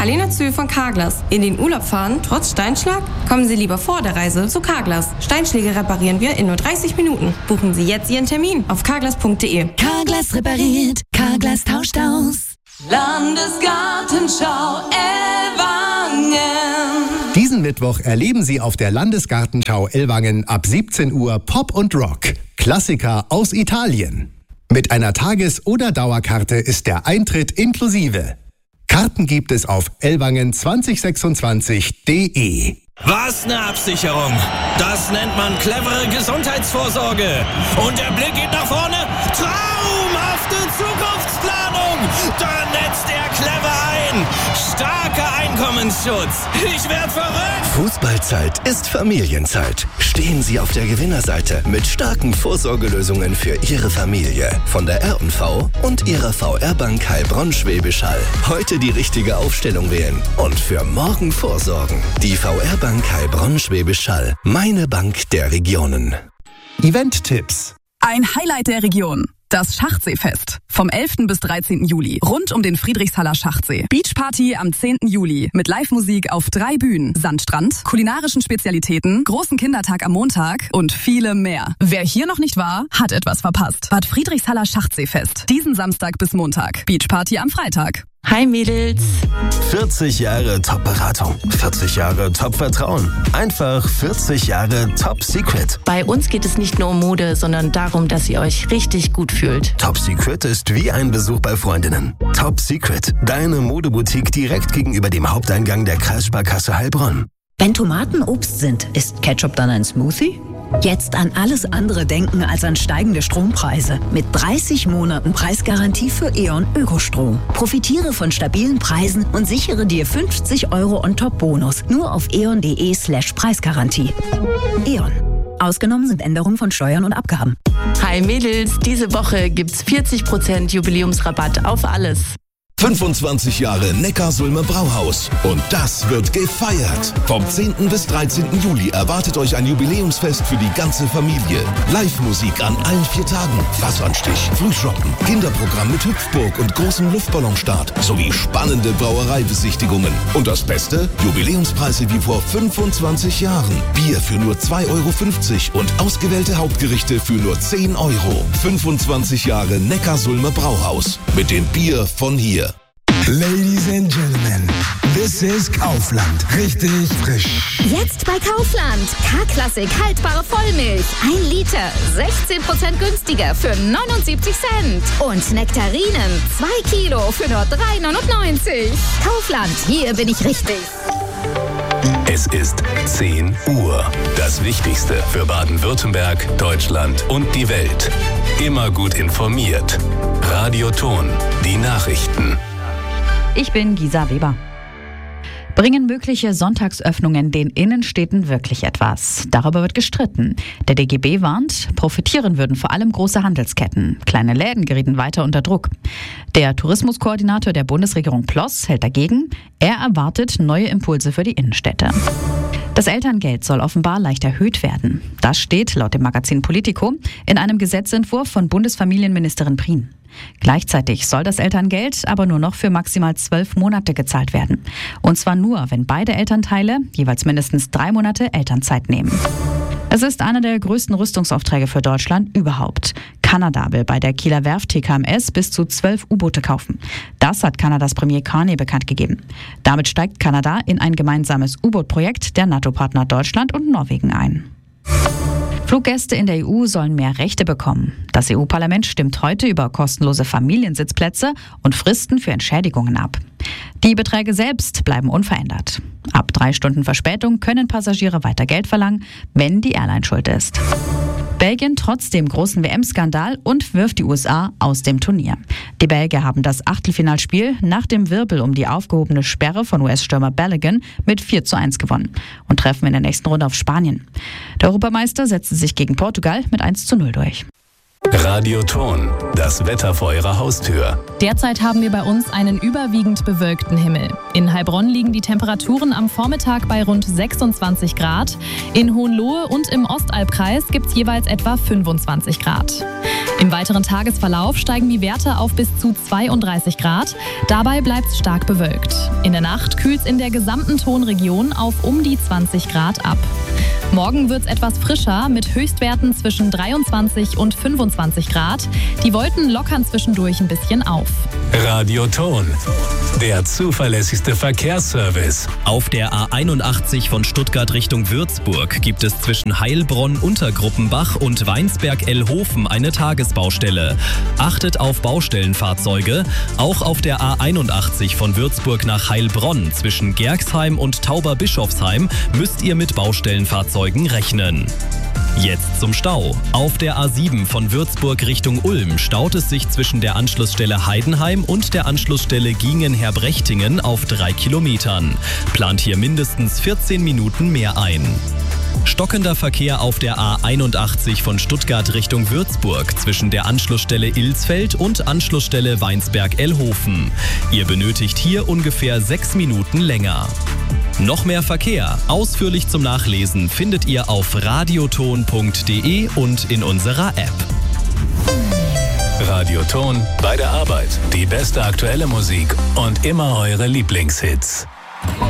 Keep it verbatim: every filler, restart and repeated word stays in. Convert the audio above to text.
Alena Zühl von Carglass. In den Urlaub fahren, trotz Steinschlag? Kommen Sie lieber vor der Reise zu Carglass. Steinschläge reparieren wir in nur dreißig Minuten. Buchen Sie jetzt Ihren Termin auf carglass punkt de. Carglass repariert, Carglass tauscht aus. Landesgartenschau Ellwangen. Diesen Mittwoch erleben Sie auf der Landesgartenschau Ellwangen ab siebzehn Uhr Pop und Rock. Klassiker aus Italien. Mit einer Tages- oder Dauerkarte ist der Eintritt inklusive. Karten gibt es auf ellwangen zwanzig sechsundzwanzig punkt de. Was eine Absicherung! Das nennt man clevere Gesundheitsvorsorge. Und der Blick geht nach vorne. Traumhafte Zukunftsplanung! Da netzt er clever ein. Starker Einkommensschutz. Ich werd verrückt! Fußballzeit ist Familienzeit. Stehen Sie auf der Gewinnerseite mit starken Vorsorgelösungen für Ihre Familie. Von der R und V und Ihrer V R-Bank Heilbronn-Schwäbisch Hall. Heute die richtige Aufstellung wählen und für morgen vorsorgen. Die V R-Bank Heilbronn-Schwäbisch Hall. Meine Bank der Regionen. Event-Tipps. Ein Highlight der Region. Das Schachseefest. Vom elften bis dreizehnten Juli. Rund um den Friedrichshaller Schachtsee. Beachparty am zehnten Juli. Mit Live-Musik auf drei Bühnen. Sandstrand, kulinarischen Spezialitäten, großen Kindertag am Montag und viele mehr. Wer hier noch nicht war, hat etwas verpasst. Bad Friedrichshaller Schachseefest. Diesen Samstag bis Montag. Beachparty am Freitag. Hi Mädels. vierzig Jahre Top-Beratung. vierzig Jahre Top-Vertrauen. Einfach vierzig Jahre Top-Secret. Bei uns geht es nicht nur um Mode, sondern darum, dass ihr euch richtig gut fühlt. Top-Secret ist wie ein Besuch bei Freundinnen. Top-Secret, deine Modeboutique direkt gegenüber dem Haupteingang der Kreissparkasse Heilbronn. Wenn Tomaten Obst sind, ist Ketchup dann ein Smoothie? Jetzt an alles andere denken als an steigende Strompreise. Mit dreißig Monaten Preisgarantie für E.ON Ökostrom. Profitiere von stabilen Preisen und sichere dir fünfzig Euro on-top-Bonus. Nur auf eon.de slash Preisgarantie. E.ON. Ausgenommen sind Änderungen von Steuern und Abgaben. Hi Mädels, diese Woche gibt's vierzig Prozent Jubiläumsrabatt auf alles. fünfundzwanzig Jahre Neckarsulmer Brauhaus. Und das wird gefeiert. Vom zehnten bis dreizehnten Juli erwartet euch ein Jubiläumsfest für die ganze Familie. Live-Musik an allen vier Tagen, Wasserstich, Frühschoppen, Kinderprogramm mit Hüpfburg und großem Luftballonstart sowie spannende Brauereibesichtigungen. Und das Beste? Jubiläumspreise wie vor fünfundzwanzig Jahren. Bier für nur zwei Euro fünfzig und ausgewählte Hauptgerichte für nur zehn Euro. fünfundzwanzig Jahre Neckarsulmer Brauhaus. Mit dem Bier von hier. Ladies and Gentlemen, this is Kaufland. Richtig frisch. Jetzt bei Kaufland. K-Klassik haltbare Vollmilch. Ein Liter. sechzehn Prozent günstiger für neunundsiebzig Cent. Und Nektarinen. zwei Kilo für nur drei neunundneunzig. Kaufland. Hier bin ich richtig. Es ist zehn Uhr. Das Wichtigste für Baden-Württemberg, Deutschland und die Welt. Immer gut informiert. Radioton. Die Nachrichten. Ich bin Gisa Weber. Bringen mögliche Sonntagsöffnungen den Innenstädten wirklich etwas? Darüber wird gestritten. Der D G B warnt, profitieren würden vor allem große Handelsketten. Kleine Läden gerieten weiter unter Druck. Der Tourismuskoordinator der Bundesregierung Ploss hält dagegen. Er erwartet neue Impulse für die Innenstädte. Das Elterngeld soll offenbar leicht erhöht werden. Das steht laut dem Magazin Politico in einem Gesetzentwurf von Bundesfamilienministerin Prien. Gleichzeitig soll das Elterngeld aber nur noch für maximal zwölf Monate gezahlt werden. Und zwar nur, wenn beide Elternteile jeweils mindestens drei Monate Elternzeit nehmen. Es ist einer der größten Rüstungsaufträge für Deutschland überhaupt. Kanada will bei der Kieler Werft T K M S bis zu zwölf U-Boote kaufen. Das hat Kanadas Premier Carney bekannt gegeben. Damit steigt Kanada in ein gemeinsames U-Boot-Projekt der NATO-Partner Deutschland und Norwegen ein. Fluggäste in der E U sollen mehr Rechte bekommen. Das E U-Parlament stimmt heute über kostenlose Familiensitzplätze und Fristen für Entschädigungen ab. Die Beträge selbst bleiben unverändert. Ab drei Stunden Verspätung können Passagiere weiter Geld verlangen, wenn die Airline schuld ist. Belgien trotz dem großen W M-Skandal und wirft die U S A aus dem Turnier. Die Belgier haben das Achtelfinalspiel nach dem Wirbel um die aufgehobene Sperre von U S-Stürmer Balogun mit vier zu eins gewonnen und treffen in der nächsten Runde auf Spanien. Der Europameister setzte sich gegen Portugal mit eins zu null durch. Radioton, das Wetter vor Ihrer Haustür. Derzeit haben wir bei uns einen überwiegend bewölkten Himmel. In Heilbronn liegen die Temperaturen am Vormittag bei rund sechsundzwanzig Grad. In Hohenlohe und im Ostalbkreis gibt es jeweils etwa fünfundzwanzig Grad. Im weiteren Tagesverlauf steigen die Werte auf bis zu zweiunddreißig Grad. Dabei bleibt es stark bewölkt. In der Nacht kühlt es in der gesamten Tonregion auf um die zwanzig Grad ab. Morgen wird es etwas frischer mit Höchstwerten zwischen dreiundzwanzig und fünfundzwanzig Grad. Die Wolken lockern zwischendurch ein bisschen auf. Radioton, der zuverlässigste Verkehrsservice. Auf der A einundachtzig von Stuttgart Richtung Würzburg gibt es zwischen Heilbronn, Untergruppenbach und Weinsberg-Ellhofen eine Tagesbaustelle. Achtet auf Baustellenfahrzeuge. Auch auf der A einundachtzig von Würzburg nach Heilbronn zwischen Gerxheim und Tauberbischofsheim müsst ihr mit Baustellenfahrzeugen rechnen. Jetzt zum Stau. Auf der A sieben von Würzburg Richtung Ulm staut es sich zwischen der Anschlussstelle Heidenheim und der Anschlussstelle Giengen-Herbrechtingen auf drei Kilometern. Plant hier mindestens vierzehn Minuten mehr ein. Stockender Verkehr auf der A einundachtzig von Stuttgart Richtung Würzburg zwischen der Anschlussstelle Ilsfeld und Anschlussstelle Weinsberg-Ellhofen. Ihr benötigt hier ungefähr sechs Minuten länger. Noch mehr Verkehr, ausführlich zum Nachlesen, findet ihr auf radioton punkt de und in unserer App. Radioton bei der Arbeit. Die beste aktuelle Musik und immer eure Lieblingshits.